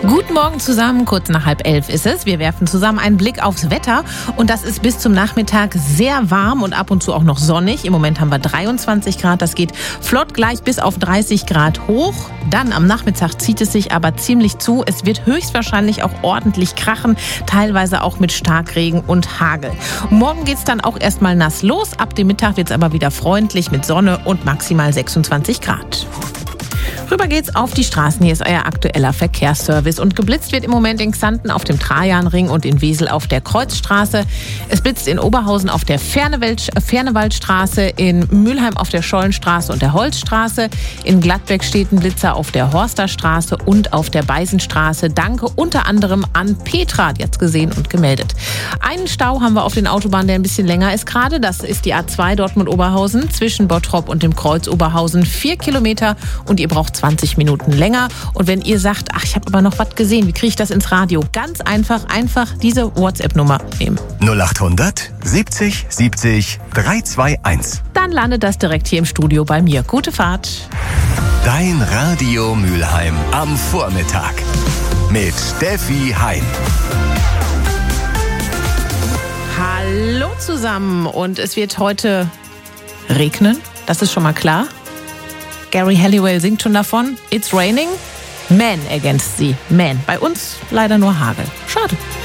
Guten Morgen zusammen, kurz nach 10:30 ist es. Wir werfen zusammen einen Blick aufs Wetter und das ist bis zum Nachmittag sehr warm und ab und zu auch noch sonnig. Im Moment haben wir 23 Grad, das geht flott gleich bis auf 30 Grad hoch. Dann am Nachmittag zieht es sich aber ziemlich zu. Es wird höchstwahrscheinlich auch ordentlich krachen, teilweise auch mit Starkregen und Hagel. Morgen geht's dann auch erstmal nass los. Ab dem Mittag wird's aber wieder freundlich mit Sonne und maximal 26 Grad. Rüber geht's auf die Straßen. Hier ist euer aktueller Verkehrsservice. Und geblitzt wird im Moment in Xanten auf dem Trajanring und in Wesel auf der Kreuzstraße. Es blitzt in Oberhausen auf der Fernewaldstraße, in Mülheim auf der Schollenstraße und der Holzstraße. In Gladbeck steht ein Blitzer auf der Horsterstraße und auf der Beisenstraße. Danke unter anderem an Petra, die hat's gesehen und gemeldet. Einen Stau haben wir auf den Autobahnen, der ein bisschen länger ist gerade. Das ist die A2 Dortmund-Oberhausen zwischen Bottrop und dem Kreuz Oberhausen. 4 Kilometer und ihr braucht 20 Minuten länger. Und wenn ihr sagt, ach, ich habe aber noch was gesehen, wie kriege ich das ins Radio? Ganz einfach diese WhatsApp-Nummer nehmen. 0800 70 70 321. Dann landet das direkt hier im Studio bei mir. Gute Fahrt. Dein Radio Mülheim am Vormittag mit Steffi Hein. Hallo zusammen und es wird heute regnen, das ist schon mal klar. Gary Halliwell singt schon davon. It's raining. Man ergänzt sie. Man. Bei uns leider nur Hagel. Schade.